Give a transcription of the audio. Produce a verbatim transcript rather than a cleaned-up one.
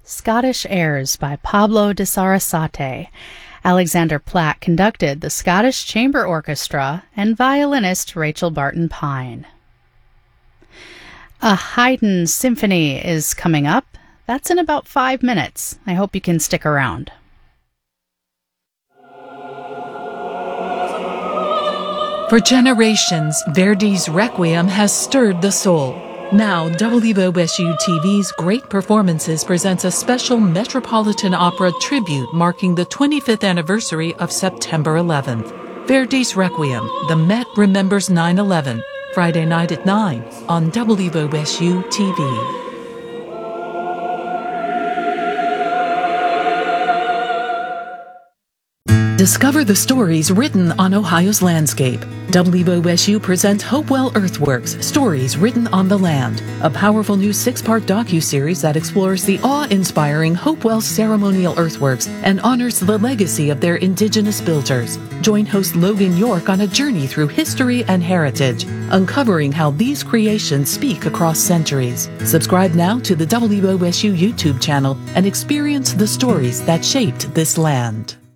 Scottish Airs by Pablo de Sarasate. Alexander Platt conducted the Scottish Chamber Orchestra and violinist Rachel Barton Pine. A Haydn Symphony is coming up. That's in about five minutes. I hope you can stick around. For generations, Verdi's Requiem has stirred the soul. Now, W O S U T V's Great Performances presents a special Metropolitan Opera tribute marking the twenty-fifth anniversary of September eleventh. Verdi's Requiem, The Met Remembers nine eleven, Friday night at nine on W O S U T V. Discover the stories written on Ohio's landscape. W O S U presents Hopewell Earthworks, Stories Written on the Land, a powerful new six-part docuseries that explores the awe-inspiring Hopewell ceremonial earthworks and honors the legacy of their indigenous builders. Join host Logan York on a journey through history and heritage, uncovering how these creations speak across centuries. Subscribe now to the W O S U YouTube channel and experience the stories that shaped this land.